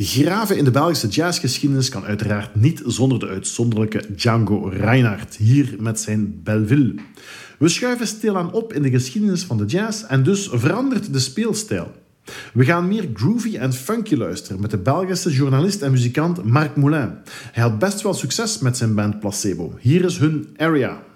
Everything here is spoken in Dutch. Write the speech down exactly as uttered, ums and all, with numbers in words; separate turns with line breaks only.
Graven in de Belgische jazzgeschiedenis kan uiteraard niet zonder de uitzonderlijke Django Reinhardt, hier met zijn Belleville. We schuiven stilaan op in de geschiedenis van de jazz en dus verandert de speelstijl. We gaan meer groovy en funky luisteren met de Belgische journalist en muzikant Marc Moulin. Hij had best wel succes met zijn band Placebo. Hier is hun Area.